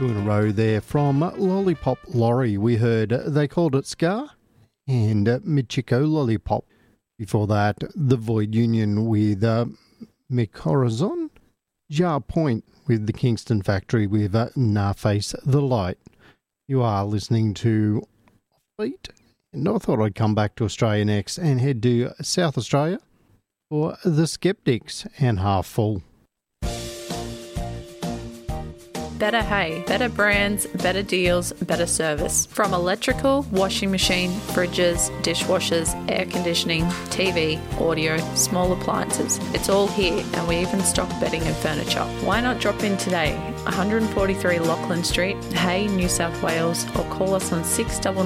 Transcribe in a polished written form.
Two in a row there from Lollipop Lorry. We heard They Called It Scar and Michiko Lollipop. Before that, The Void Union with Mick Horizon. Jar Point with the Kingston Factory with Nah Face the Light. You are listening to Offbeat, and I thought I'd come back to Australia next and head to South Australia for The Skeptics and Half Full. Better hay, better brands, better deals, better service. From electrical, washing machine, fridges, dishwashers, air conditioning, TV, audio, small appliances. It's all here, and we even stock bedding and furniture. Why not drop in today? 143 Lachlan Street, Hay, New South Wales, or call us on 699